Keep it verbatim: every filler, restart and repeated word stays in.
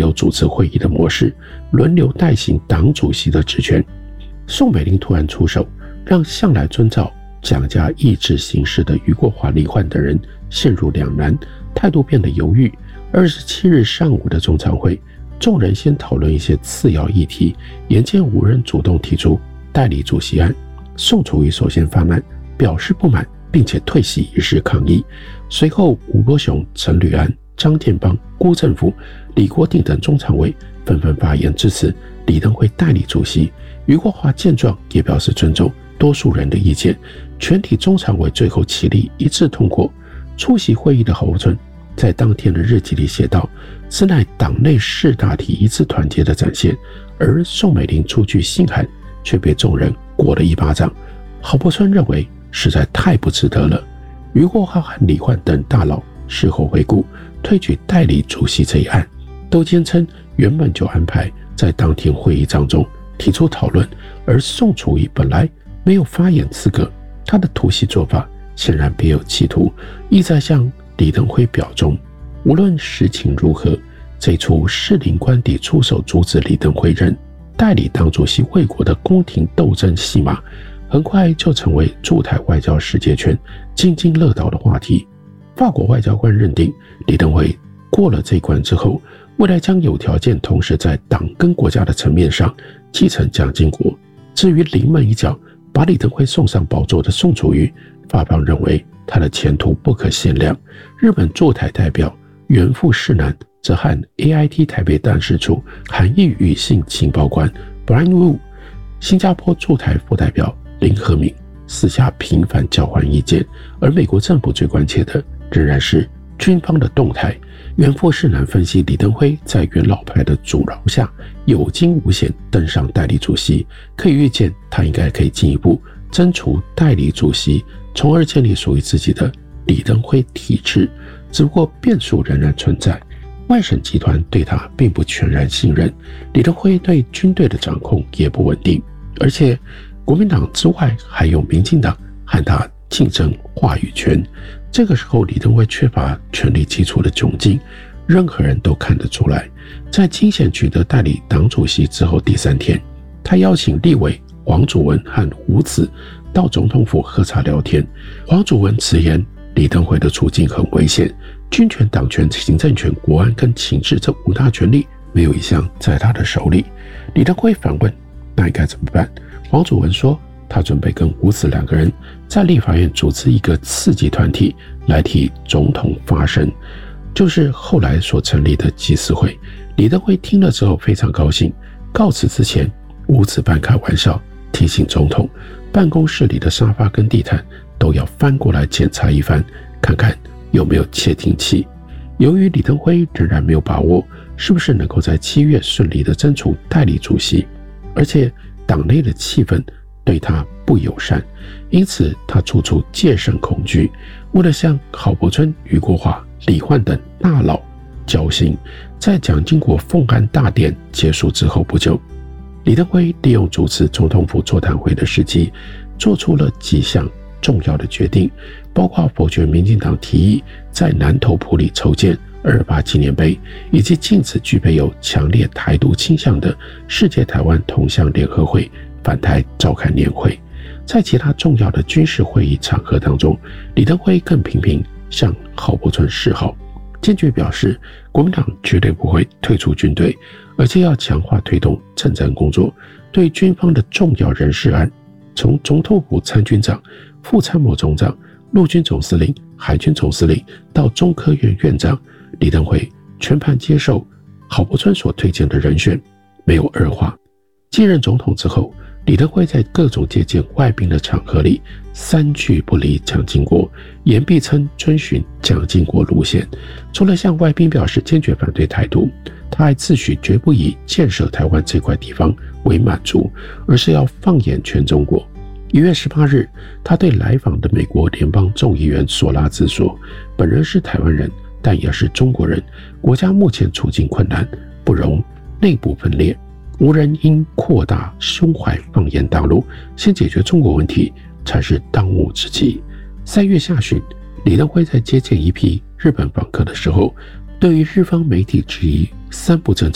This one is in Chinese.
有主持会议的模式，轮流代行党主席的职权。宋美龄突然出手，让向来遵照蒋家意志行事的余国华、李焕等人陷入两难，态度变得犹豫。二十七日上午的中常会，众人先讨论一些次要议题，眼见无人主动提出代理主席案，宋楚瑜首先发难，表示不满，并且退席以示抗议。随后吴伯雄、陈履安、张建邦、辜振甫、李国鼎等中常委纷纷发言支持李登辉代理主席。余国华见状也表示尊重多数人的意见，全体中常委最后齐力一致通过。出席会议的侯春在当天的日记里写道：此乃党内士大体一致团结的展现。而宋美龄出具信函，却被众人过了一巴掌。郝柏村认为实在太不值得了。余国华和李焕等大佬事后回顾，推举代理主席这一案，都坚称原本就安排在当天会议当中提出讨论，而宋楚瑜本来没有发言资格，他的突袭做法显然别有企图，意在向李登辉表忠。无论实情如何，这出士林官邸出手阻止李登辉任代理党主席卫国的宫廷斗争戏码，很快就成为驻台外交世界圈津津乐道的话题。法国外交官认定，李登辉过了这一关之后，未来将有条件同时在党跟国家的层面上继承蒋经国。至于临门一脚把李登辉送上宝座的宋楚瑜，法方认为他的前途不可限量。日本驻台代表原富士南则和 A I T 台北办事处韩裔语性情报官 Brian Wu、 新加坡驻台副代表林和敏私下频繁交换意见。而美国政府最关切的仍然是军方的动态。原富士南分析，李登辉在元老派的阻挠下有惊无险登上代理主席，可以预见他应该可以进一步征除代理主席，从而建立属于自己的李登辉体制。只不过变数仍然存在，外省集团对他并不全然信任，李登辉对军队的掌控也不稳定，而且国民党之外还有民进党和他竞争话语权。这个时候李登辉缺乏权力基础的窘境，任何人都看得出来。在惊险取得代理党主席之后第三天，他邀请立委黄祖文和吴子到总统府喝茶聊天。黄祖文直言，李登辉的处境很危险，军权、党权、行政权、国安跟情治这五大权力没有一项在他的手里。李登辉反问，那应该怎么办？黄祖文说，他准备跟吴子两个人在立法院组织一个次级团体来替总统发声，就是后来所成立的集思会。李登辉听了之后非常高兴，告辞之前，吴子半开玩笑提醒总统，办公室里的沙发跟地毯都要翻过来检查一番，看看有没有窃听器。由于李登辉仍然没有把握是不是能够在七月顺利的征除代理主席，而且党内的气氛对他不友善，因此他处处戒慎恐惧。为了向郝柏村、余国华、李焕等大佬交心，在蒋经国奉安大典结束之后不久，李登辉利用主持总统府座谈会的时机，做出了几项重要的决定，包括否决民进党提议在南投埔里筹建二二八纪念碑，以及禁止具备有强烈台独倾向的世界台湾同乡联合会返台召开年会。在其他重要的军事会议场合当中，李登辉更频频向郝柏村示好，坚决表示国民党绝对不会退出军队，而且要强化推动政战工作。对军方的重要人事案，从总统府参军长、副参谋总长、陆军总司令、海军总司令到中科院院长，李登辉全盘接受郝柏村所推荐的人选，没有二话。继任总统之后，李登辉在各种接见外宾的场合里三句不离蒋经国，言必称遵循蒋经国路线。除了向外宾表示坚决反对台独，他还自诩绝不以建设台湾这块地方为满足，而是要放眼全中国。一月十八日，他对来访的美国联邦众议员索拉兹说，本人是台湾人，但也是中国人，国家目前处境困难，不容内部分裂，无人应扩大胸怀放眼大陆，先解决中国问题才是当务之急。三月下旬，李登辉在接见一批日本访客的时候，对于日方媒体质疑三不政策